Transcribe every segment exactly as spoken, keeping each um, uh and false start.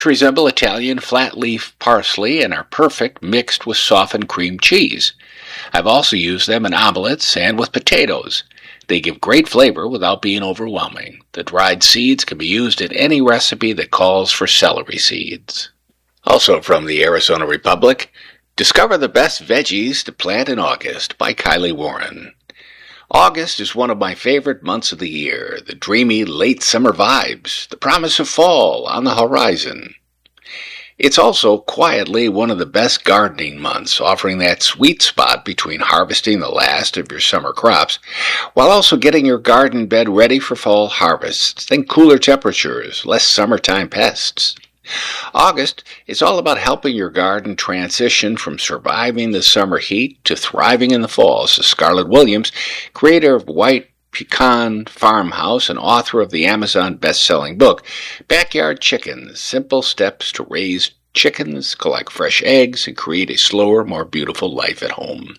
Resemble Italian flat-leaf parsley and are perfect mixed with softened cream cheese. I've also used them in omelets and with potatoes. They give great flavor without being overwhelming. The dried seeds can be used in any recipe that calls for celery seeds. Also from the Arizona Republic, Discover the Best Veggies to Plant in August by Kylie Warren. August is one of my favorite months of the year, the dreamy late summer vibes, the promise of fall on the horizon. It's also quietly one of the best gardening months, offering that sweet spot between harvesting the last of your summer crops, while also getting your garden bed ready for fall harvests. Think cooler temperatures, less summertime pests. August is all about helping your garden transition from surviving the summer heat to thriving in the fall, says Scarlett Williams, creator of White Pecan Farmhouse and author of the Amazon best-selling book, Backyard Chickens, Simple Steps to Raise Chickens, Collect Fresh Eggs, and Create a Slower, More Beautiful Life at Home.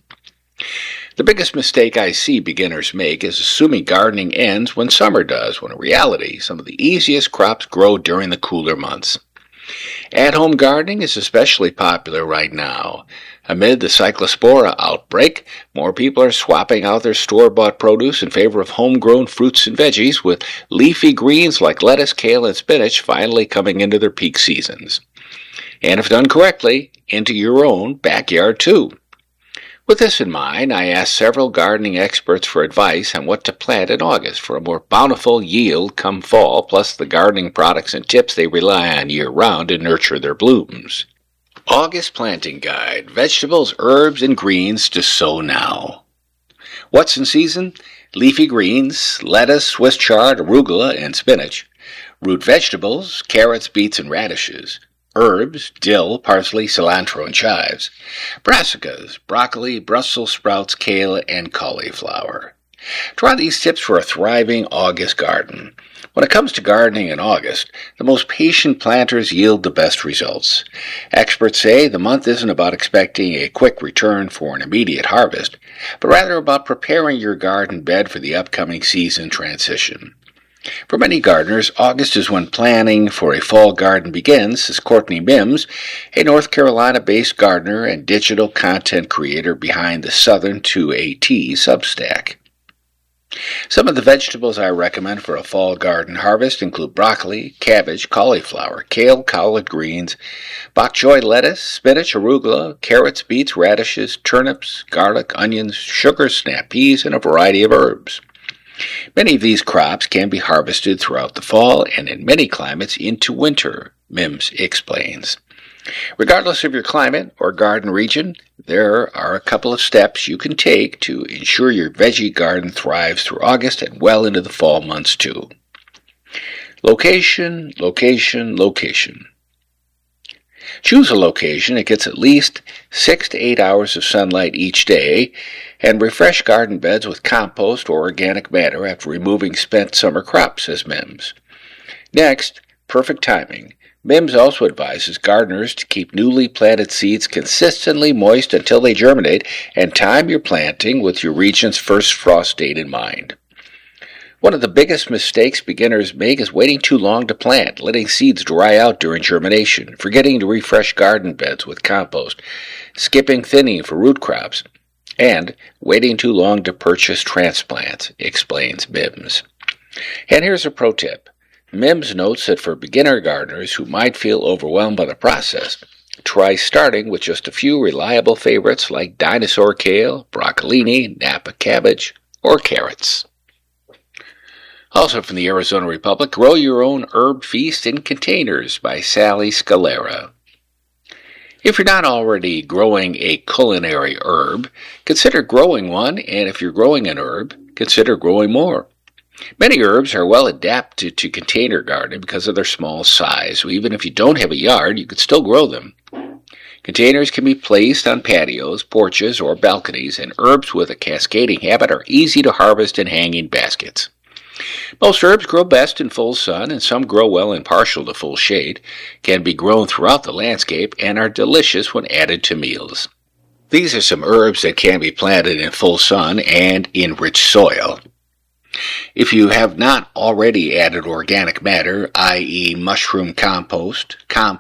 The biggest mistake I see beginners make is assuming gardening ends when summer does, when in reality, some of the easiest crops grow during the cooler months. At-home gardening is especially popular right now. Amid the Cyclospora outbreak, more people are swapping out their store-bought produce in favor of homegrown fruits and veggies, with leafy greens like lettuce, kale, and spinach finally coming into their peak seasons. And if done correctly, into your own backyard too. With this in mind, I asked several gardening experts for advice on what to plant in August for a more bountiful yield come fall, plus the gardening products and tips they rely on year-round to nurture their blooms. August Planting Guide, Vegetables, Herbs, and Greens to Sow Now. What's in season? Leafy greens, lettuce, Swiss chard, arugula, and spinach. Root vegetables, carrots, beets, and radishes. Herbs, dill, parsley, cilantro, and chives. Brassicas, broccoli, Brussels sprouts, kale, and cauliflower. Try these tips for a thriving August garden. When it comes to gardening in August, the most patient planters yield the best results. Experts say the month isn't about expecting a quick return for an immediate harvest, but rather about preparing your garden bed for the upcoming season transition. For many gardeners, August is when planning for a fall garden begins, says Courtney Mims, a North Carolina-based gardener and digital content creator behind the Southern two A T Substack. Some of the vegetables I recommend for a fall garden harvest include broccoli, cabbage, cauliflower, kale, collard greens, bok choy lettuce, spinach, arugula, carrots, beets, radishes, turnips, garlic, onions, sugar, snap peas, and a variety of herbs. Many of these crops can be harvested throughout the fall and in many climates into winter, Mims explains. Regardless of your climate or garden region, there are a couple of steps you can take to ensure your veggie garden thrives through August and well into the fall months too. Location, location, location. Choose a location that gets at least six to eight hours of sunlight each day, and refresh garden beds with compost or organic matter after removing spent summer crops, says Mims. Next, perfect timing. Mims also advises gardeners to keep newly planted seeds consistently moist until they germinate, and time your planting with your region's first frost date in mind. One of the biggest mistakes beginners make is waiting too long to plant, letting seeds dry out during germination, forgetting to refresh garden beds with compost, skipping thinning for root crops, and waiting too long to purchase transplants, explains Mims. And here's a pro tip. Mims notes that for beginner gardeners who might feel overwhelmed by the process, try starting with just a few reliable favorites like dinosaur kale, broccolini, Napa cabbage, or carrots. Also from the Arizona Republic, Grow Your Own Herb Feast in Containers by Sally Scalera. If you're not already growing a culinary herb, consider growing one, and if you're growing an herb, consider growing more. Many herbs are well adapted to container gardening because of their small size, so even if you don't have a yard, you can still grow them. Containers can be placed on patios, porches, or balconies, and herbs with a cascading habit are easy to harvest in hanging baskets. Most herbs grow best in full sun, and some grow well in partial to full shade, can be grown throughout the landscape, and are delicious when added to meals. These are some herbs that can be planted in full sun and in rich soil. If you have not already added organic matter, that is mushroom compost, compost,